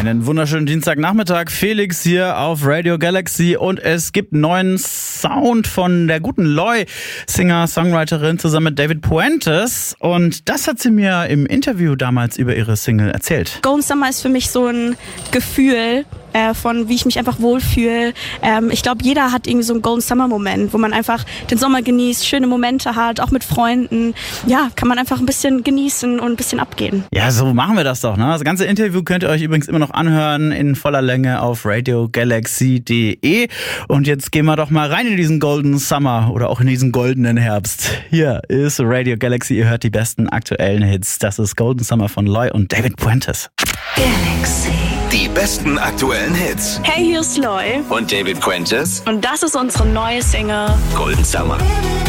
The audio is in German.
Einen wunderschönen Dienstagnachmittag. Felix hier auf Radio Galaxy und es gibt neuen Sound von der guten Loy, Singer-Songwriterin, zusammen mit David Puentes. Und das hat sie mir im Interview damals über ihre Single erzählt. Golden Summer ist für mich so ein Gefühl von, wie ich mich einfach wohlfühle. Ich glaube, jeder hat irgendwie so einen Golden Summer Moment, wo man einfach den Sommer genießt, schöne Momente hat, auch mit Freunden. Ja, kann man einfach ein bisschen genießen und ein bisschen abgehen. Ja, so machen wir das doch, ne? Das ganze Interview könnt ihr euch übrigens immer noch anhören in voller Länge auf radiogalaxy.de. Und jetzt gehen wir doch mal rein in diesen Golden Summer oder auch in diesen goldenen Herbst. Hier ist Radio Galaxy, ihr hört die besten aktuellen Hits. Das ist Golden Summer von Loy und David Puentes. Galaxy. Die besten aktuellen Hits. Hey, hier ist Loy. Und David Puentes. Und das ist unsere neue Single Golden Summer.